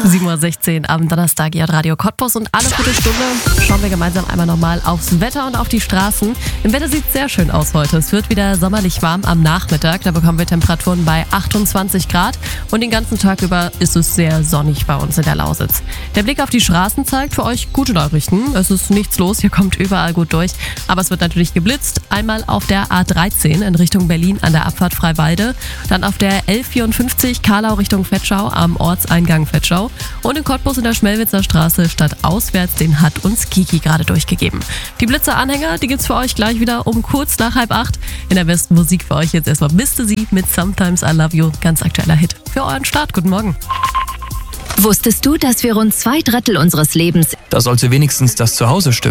7:16 Uhr am Donnerstag hier hat Radio Cottbus und alle Viertelstunde schauen wir gemeinsam einmal nochmal aufs Wetter und auf die Straßen. Im Wetter sieht es sehr schön aus heute. Es wird wieder sommerlich warm am Nachmittag. Da bekommen wir Temperaturen bei 28 Grad und den ganzen Tag über ist es sehr sonnig bei uns in der Lausitz. Der Blick auf die Straßen zeigt für euch gute Nachrichten. Es ist nichts los, hier kommt überall gut durch. Aber es wird natürlich geblitzt. Einmal auf der A13 in Richtung Berlin an der Abfahrt Freiwalde. Dann auf der L54 Karlau Richtung Vetschau am Ortseingang Vetschau. Und in Cottbus in der Schmelwitzer Straße stadtauswärts, den hat uns Kiki gerade durchgegeben. Die Blitzer-Anhänger, die gibt's für euch gleich wieder um kurz nach 7:30. In der besten Musik für euch jetzt erstmal Mr. Sie mit Sometimes I Love You, ganz aktueller Hit für euren Start. Guten Morgen. Wusstest du, dass wir rund 2/3 unseres Lebens Da sollte wenigstens das Zuhause stimmen.